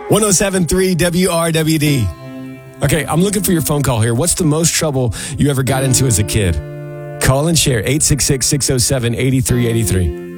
107.3 WRWD. Okay, I'm looking for your phone call here. What's the most trouble you ever got into as a kid? Call and share 866-607-8383.